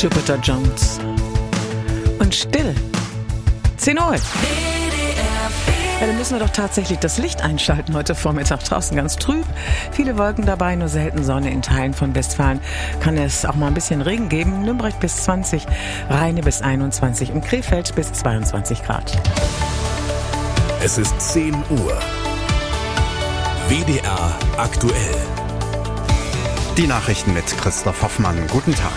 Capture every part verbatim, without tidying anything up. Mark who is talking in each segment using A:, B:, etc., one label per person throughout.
A: Jupiter Jones. Und still. zehn Uhr. Ja, dann müssen wir doch tatsächlich das Licht einschalten heute Vormittag. Draußen ganz trüb, viele Wolken dabei, nur selten Sonne. In Teilen von Westfalen kann es auch mal ein bisschen Regen geben. Nürnberg bis zwanzig, Rheine bis einundzwanzig und Krefeld bis zweiundzwanzig Grad.
B: Es ist zehn Uhr. W D R aktuell.
C: Die Nachrichten mit Christoph Hoffmann. Guten Tag.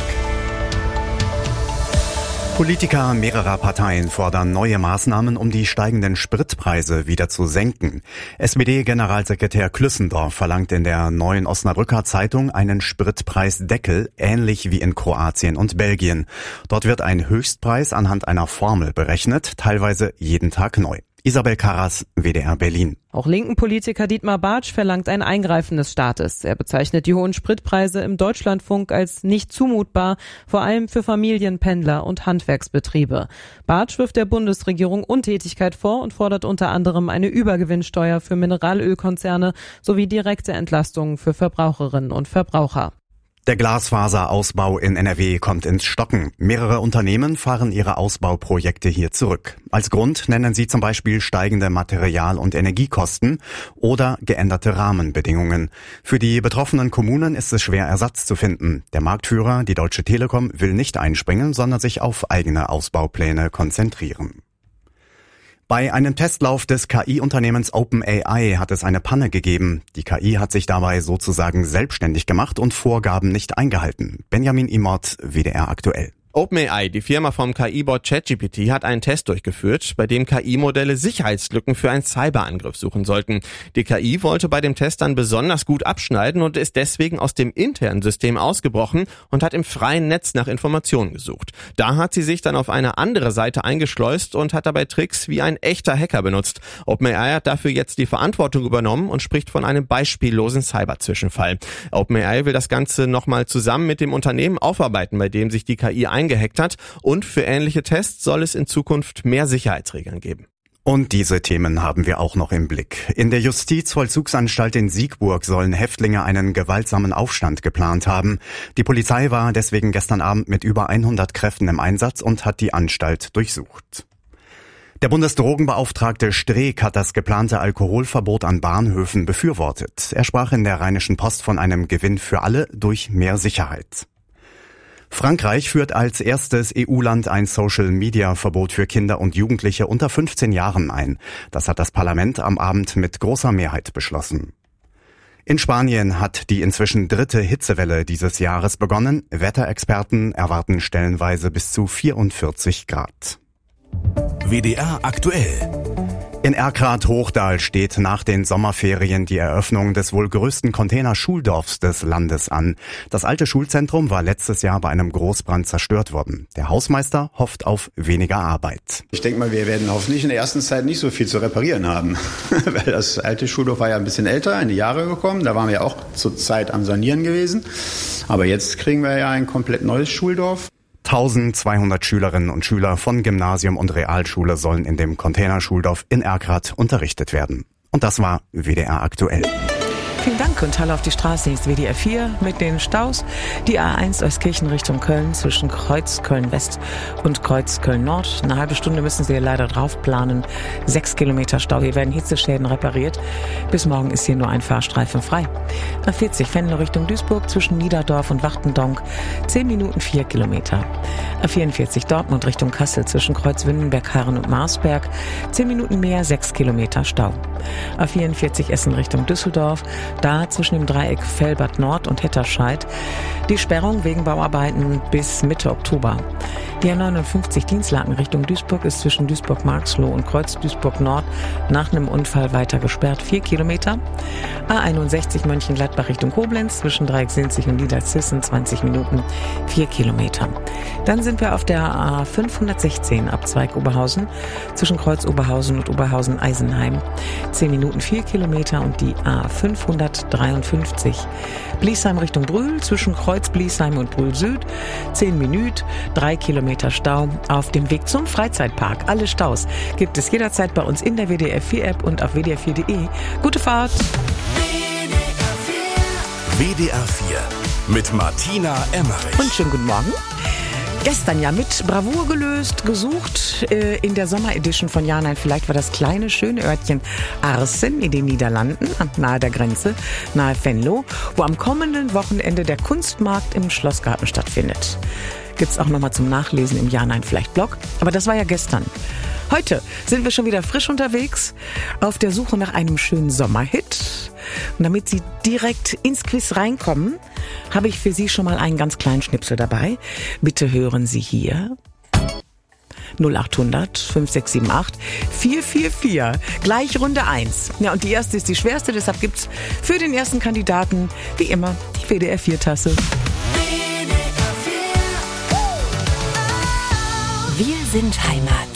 C: Politiker mehrerer Parteien fordern neue Maßnahmen, um die steigenden Spritpreise wieder zu senken. S P D-Generalsekretär Klüssendorf verlangt in der Neuen Osnabrücker Zeitung einen Spritpreisdeckel, ähnlich wie in Kroatien und Belgien. Dort wird ein Höchstpreis anhand einer Formel berechnet, teilweise jeden Tag neu. Isabel Karras, W D R Berlin.
D: Auch linken Politiker Dietmar Bartsch verlangt ein Eingreifen des Staates. Er bezeichnet die hohen Spritpreise im Deutschlandfunk als nicht zumutbar, vor allem für Familien, Pendler und Handwerksbetriebe. Bartsch wirft der Bundesregierung Untätigkeit vor und fordert unter anderem eine Übergewinnsteuer für Mineralölkonzerne sowie direkte Entlastungen für Verbraucherinnen und Verbraucher.
C: Der Glasfaserausbau in N R W kommt ins Stocken. Mehrere Unternehmen fahren ihre Ausbauprojekte hier zurück. Als Grund nennen sie zum Beispiel steigende Material- und Energiekosten oder geänderte Rahmenbedingungen. Für die betroffenen Kommunen ist es schwer, Ersatz zu finden. Der Marktführer, die Deutsche Telekom, will nicht einspringen, sondern sich auf eigene Ausbaupläne konzentrieren. Bei einem Testlauf des K I-Unternehmens OpenAI hat es eine Panne gegeben. Die K I hat sich dabei sozusagen selbstständig gemacht und Vorgaben nicht eingehalten. Benjamin Imott, W D R aktuell.
E: OpenAI, die Firma vom K I-Bot ChatGPT, hat einen Test durchgeführt, bei dem K I-Modelle Sicherheitslücken für einen Cyberangriff suchen sollten. Die K I wollte bei dem Test dann besonders gut abschneiden und ist deswegen aus dem internen System ausgebrochen und hat im freien Netz nach Informationen gesucht. Da hat sie sich dann auf eine andere Seite eingeschleust und hat dabei Tricks wie ein echter Hacker benutzt. OpenAI hat dafür jetzt die Verantwortung übernommen und spricht von einem beispiellosen Cyber-Zwischenfall. OpenAI will das Ganze nochmal zusammen mit dem Unternehmen aufarbeiten, bei dem sich die K I eingehackt hat, und für ähnliche Tests soll es in Zukunft mehr Sicherheitsregeln geben.
C: Und diese Themen haben wir auch noch im Blick. In der Justizvollzugsanstalt in Siegburg sollen Häftlinge einen gewaltsamen Aufstand geplant haben. Die Polizei war deswegen gestern Abend mit über hundert Kräften im Einsatz und hat die Anstalt durchsucht. Der Bundesdrogenbeauftragte Streeck hat das geplante Alkoholverbot an Bahnhöfen befürwortet. Er sprach in der Rheinischen Post von einem Gewinn für alle durch mehr Sicherheit. Frankreich führt als erstes E U-Land ein Social-Media-Verbot für Kinder und Jugendliche unter fünfzehn Jahren ein. Das hat das Parlament am Abend mit großer Mehrheit beschlossen. In Spanien hat die inzwischen dritte Hitzewelle dieses Jahres begonnen. Wetterexperten erwarten stellenweise bis zu vierundvierzig Grad.
B: W D R aktuell.
C: In Erkrath-Hochdal steht nach den Sommerferien die Eröffnung des wohl größten Containerschuldorfs des Landes an. Das alte Schulzentrum war letztes Jahr bei einem Großbrand zerstört worden. Der Hausmeister hofft auf weniger Arbeit.
F: Ich denke mal, wir werden hoffentlich in der ersten Zeit nicht so viel zu reparieren haben. Weil das alte Schuldorf war ja ein bisschen älter, in die Jahre gekommen. Da waren wir ja auch zur Zeit am Sanieren gewesen. Aber jetzt kriegen wir ja ein komplett neues Schuldorf.
C: eintausendzweihundert Schülerinnen und Schüler von Gymnasium und Realschule sollen in dem Containerschuldorf in Erkrath unterrichtet werden. Und das war W D R aktuell.
A: Vielen Dank und Hallo auf die Straße. Hier ist W D R vier mit den Staus. Die A eins Euskirchen Richtung Köln zwischen Kreuz Köln-West und Kreuz Köln-Nord. Eine halbe Stunde müssen Sie leider drauf planen. Sechs Kilometer Stau. Hier werden Hitzeschäden repariert. Bis morgen ist hier nur ein Fahrstreifen frei. A vierzig Venlo Richtung Duisburg zwischen Niederdorf und Wachtendonk. Zehn Minuten vier Kilometer. A vierundvierzig Dortmund Richtung Kassel zwischen Kreuz Windenberg, Harren und Marsberg. Zehn Minuten mehr, sechs Kilometer Stau. A vierundvierzig Essen Richtung Düsseldorf. Da zwischen dem Dreieck Velbert Nord und Hetterscheid die Sperrung wegen Bauarbeiten bis Mitte Oktober. Die A neunundfünfzig Dienstlaken Richtung Duisburg ist zwischen Duisburg-Marxloh und Kreuz Duisburg-Nord nach einem Unfall weiter gesperrt. Vier Kilometer. A einundsechzig Mönchengladbach Richtung Koblenz zwischen Dreieck Sinzig und Niederzissen zwanzig Minuten. Vier Kilometer. Dann sind wir auf der A fünfhundertsechzehn Abzweig Oberhausen zwischen Kreuz Oberhausen und Oberhausen-Eisenheim. Zehn Minuten vier Kilometer und die A fünfhundertdreiundfünfzig Bliesheim Richtung Brühl zwischen Kreuz Bliesheim und Brühl Süd. Zehn Minuten, drei Kilometer Stau auf dem Weg zum Freizeitpark. Alle Staus gibt es jederzeit bei uns in der W D R vier App und auf w d r vier punkt d e. Gute Fahrt!
B: W D R vier mit Martina Emmerich.
A: Und schönen guten Morgen. Gestern ja mit Bravour gelöst, gesucht äh, in der Sommeredition von Ja, nein, vielleicht war das kleine, schöne Örtchen Arsen in den Niederlanden, nahe der Grenze, nahe Venlo, wo am kommenden Wochenende der Kunstmarkt im Schlossgarten stattfindet. Gibt's auch nochmal zum Nachlesen im Ja, nein, vielleicht Blog. Aber das war ja gestern. Heute sind wir schon wieder frisch unterwegs, auf der Suche nach einem schönen Sommerhit. Und damit Sie direkt ins Quiz reinkommen, habe ich für Sie schon mal einen ganz kleinen Schnipsel dabei. Bitte hören Sie hier. null acht hundert fünf sechs sieben acht vier vier vier. Gleich Runde eins. Ja, und die erste ist die schwerste, deshalb gibt's für den ersten Kandidaten, wie immer, die W D R vier Tasse.
G: Wir sind Heimat.